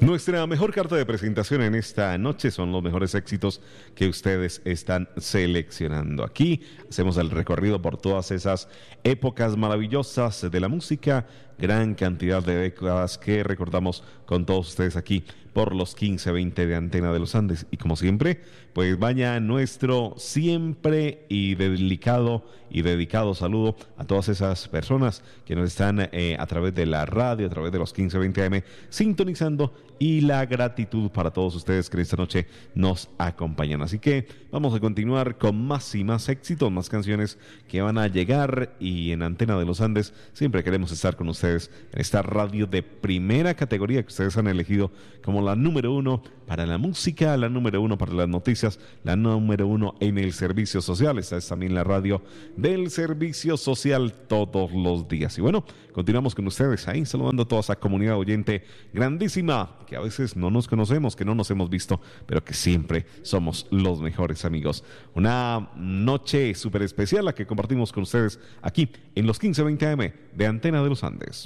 Nuestra mejor carta de presentación en esta noche son los mejores éxitos que ustedes están seleccionando. Aquí hacemos el recorrido por todas esas épocas maravillosas de la música, gran cantidad de décadas que recordamos con todos ustedes aquí por los 15-20 de Antena de los Andes. Y como siempre, pues vaya nuestro siempre y delicado y dedicado saludo a todas esas personas que nos están a través de la radio, a través de los 15-20 AM, sintonizando, y la gratitud para todos ustedes que esta noche nos acompañan. Así que vamos a continuar con más y más éxitos, más canciones que van a llegar, y en Antena de los Andes siempre queremos estar con ustedes en esta radio de primera categoría que ustedes han elegido como la número uno para la música, la número uno para las noticias, la número uno en el servicio social. Esta es también la radio del servicio social todos los días. Y bueno, continuamos con ustedes ahí, saludando a toda esa comunidad oyente grandísima, que a veces no nos conocemos, que no nos hemos visto, pero que siempre somos los mejores amigos. Una noche súper especial la que compartimos con ustedes aquí en los 15-20 AM de Antena de los Andes.